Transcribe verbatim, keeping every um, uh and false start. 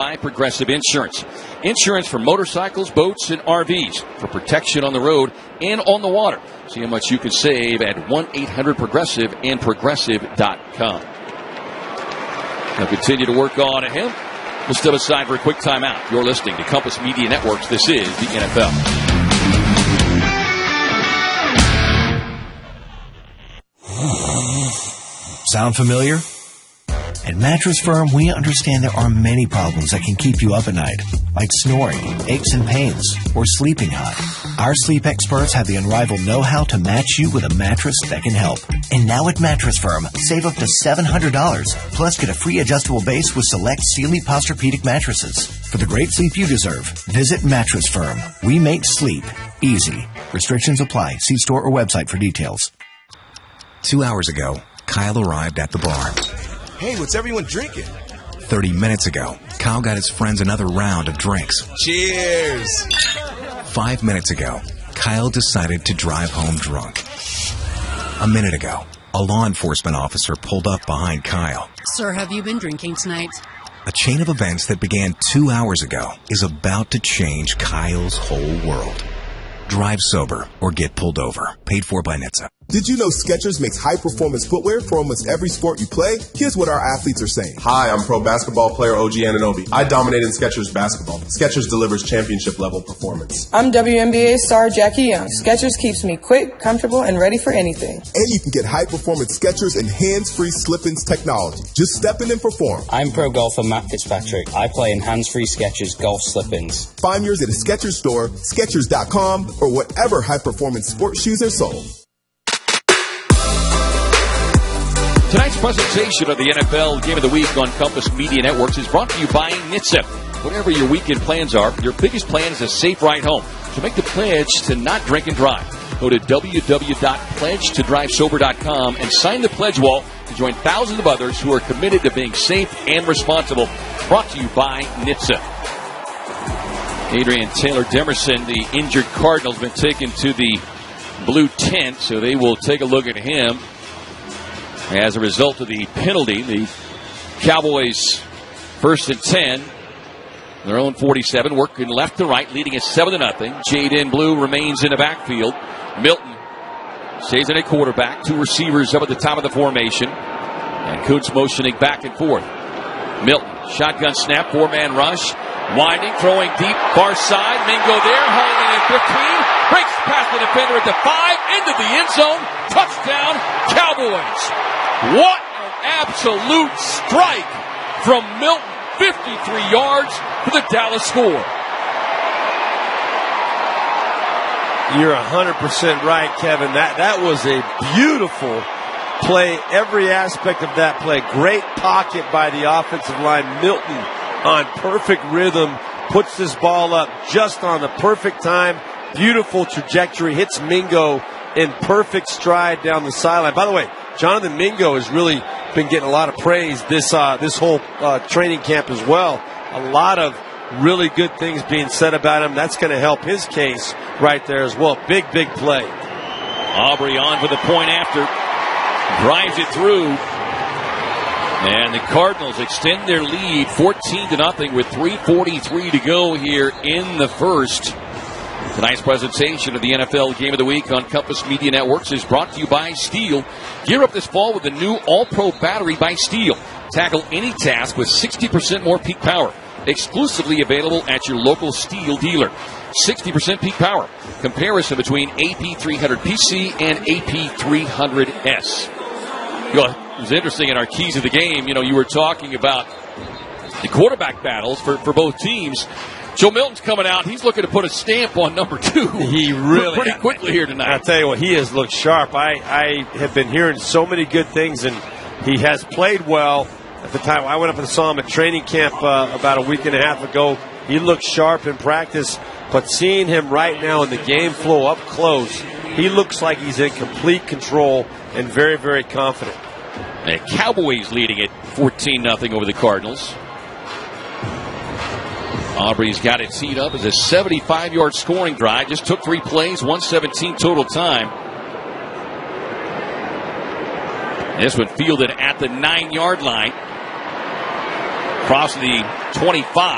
by Progressive Insurance. Insurance for motorcycles, boats, and R Vs for protection on the road and on the water. See how much you can save at one eight hundred progressive and progressive dot com. Now continue to work on him. We'll step aside for a quick timeout. You're listening to Compass Media Networks. This is the N F L. Sound familiar? At Mattress Firm, we understand there are many problems that can keep you up at night, like snoring, aches and pains, or sleeping hot. Our sleep experts have the unrivaled know-how to match you with a mattress that can help. And now at Mattress Firm, save up to seven hundred dollars, plus get a free adjustable base with select Sealy Posturepedic mattresses. For the great sleep you deserve, visit Mattress Firm. We make sleep easy. Restrictions apply. See store or website for details. Two hours ago, Kyle arrived at the bar. Hey, what's everyone drinking? Thirty minutes ago, Kyle got his friends another round of drinks. Cheers! Five minutes ago, Kyle decided to drive home drunk. A minute ago, a law enforcement officer pulled up behind Kyle. Sir, have you been drinking tonight? A chain of events that began two hours ago is about to change Kyle's whole world. Drive sober or get pulled over. Paid for by N H T S A. Did you know Skechers makes high-performance footwear for almost every sport you play? Here's what our athletes are saying. Hi, I'm pro basketball player O G Anunoby. I dominate in Skechers basketball. Skechers delivers championship-level performance. I'm W N B A star Jackie Young. Skechers keeps me quick, comfortable, and ready for anything. And you can get high-performance Skechers and hands-free slip-ins technology. Just step in and perform. I'm pro golfer Matt Fitzpatrick. I play in hands-free Skechers golf slip-ins. Find yours at a Skechers store, Skechers dot com, or whatever high-performance sports shoes are sold. Tonight's presentation of the N F L Game of the Week on Compass Media Networks is brought to you by N H T S A. Whatever your weekend plans are, your biggest plan is a safe ride home. So make the pledge to not drink and drive. Go to w w w dot pledge to drive sober dot com and sign the pledge wall to join thousands of others who are committed to being safe and responsible. Brought to you by N H T S A. Adrian Taylor Demerson, the injured Cardinals, been taken to the blue tent, so they will take a look at him. As a result of the penalty, the Cowboys first and ten, their own forty-seven, working left to right, leading at seven to nothing. Jaden Blue remains in the backfield. Milton stays in a quarterback. Two receivers up at the top of the formation. And Kuntz motioning back and forth. Milton, shotgun snap, four-man rush. Winding, throwing deep, far side. Mingo there, hauling it in fifteen. Breaks past the defender at the five, into the end zone. Touchdown, Cowboys. What an absolute strike from Milton. fifty-three yards for the Dallas score. You're one hundred percent right, Kevin. That that was a beautiful play. Every aspect of that play. Great pocket by the offensive line. Milton on perfect rhythm. Puts this ball up just on the perfect time. Beautiful trajectory. Hits Mingo in perfect stride down the sideline. By the way, Jonathan Mingo has really been getting a lot of praise this uh, this whole uh, training camp as well. A lot of really good things being said about him. That's going to help his case right there as well. Big, big play. Aubrey on for the point after. Drives it through. And the Cardinals extend their lead fourteen to nothing with three forty-three to go here in the first. Tonight's presentation of the N F L Game of the Week on Compass Media Networks is brought to you by Steel. Gear up this fall with the new All-Pro battery by Steel. Tackle any task with sixty percent more peak power. Exclusively available at your local Steel dealer. sixty percent peak power. Comparison between A P three hundred P C and A P three hundred S. You know, it was interesting in our keys of the game. You know, you were talking about the quarterback battles for, for both teams. Joe Milton's coming out. He's looking to put a stamp on number two. He really pretty quickly here tonight. I'll tell you what, he has looked sharp. I, I have been hearing so many good things, and he has played well. At the time, I went up and saw him at training camp uh, about a week and a half ago. He looked sharp in practice, but seeing him right now in the game flow up close, he looks like he's in complete control and very, very confident. The Cowboys leading it fourteen nothing over the Cardinals. Aubrey's got it teed up as a seventy-five yard scoring drive. Just took three plays, one seventeen total time. This one fielded at the nine yard line. Across the twenty-five.